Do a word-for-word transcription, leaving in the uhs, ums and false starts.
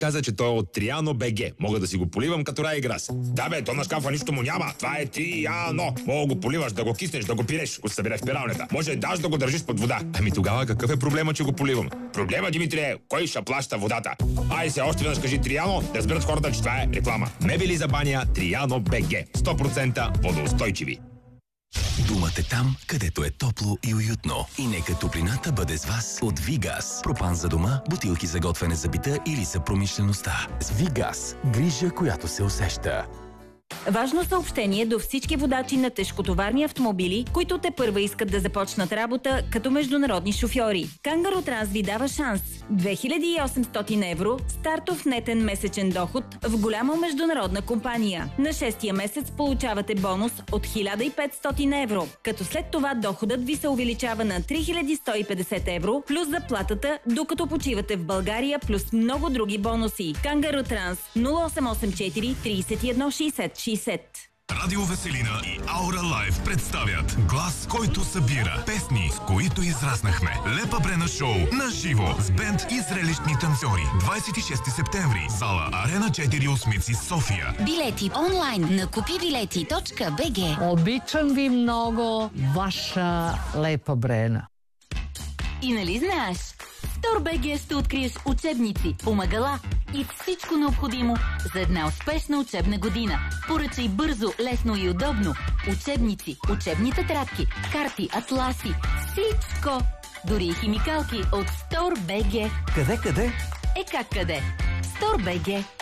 Каза, че той е от Триано БГ. Мога да си го поливам като рай и грас. Да бе, то на шкафа нищо му няма. Това е Триано. Мога го поливаш, да го киснеш, да го пиреш, ако се събере в пиралнята. Може даже да го държиш под вода. Ами тогава какъв е проблема, че го поливам? Проблема, Димитрие, кой ще плаща водата? Ай се, още веднъж кажи Триано, да разберат хората, че това е реклама. Мебели за баня Триано БГ. сто процента водоустойчиви. Думът е там, където е топло и уютно. И нека топлината бъде с вас от Вигаз. Пропан за дома, бутилки за готвене за бита или за промишлеността. С Вигаз. Грижа, която се усеща. Важно съобщение до всички водачи на тежкотоварни автомобили, които тепърва искат да започнат работа като международни шофьори. Кангаро Транс ви дава шанс. две хиляди и осемстотин евро стартов нетен месечен доход в голяма международна компания. На шестия месец получавате бонус от хиляда и петстотин евро, като след това доходът ви се увеличава на три хиляди сто и петдесет евро плюс заплатата, докато почивате в България, плюс много други бонуси. Кангаро Транс нула осем осем четири тридесет и едно шейсет шейсет. Радио Веселина и Аура Лайв представят глас, който събира песни, с които израснахме. Лепа Брена шоу на живо с бенд и зрелищни танцори. двадесет и шести септември. Зала Арена четири Осмици, София. Билети онлайн на купи билети точка би джи. Обичам ви много, ваша Лепа Брена. И нали знаеш? StoreBG ще откриеш учебници, помагала и всичко необходимо за една успешна учебна година. Поръчай бързо, лесно и удобно. Учебници, учебни тетрадки, карти, атласи, всичко. Дори и химикалки от StoreBG. Къде, къде? Е как къде? StoreBG.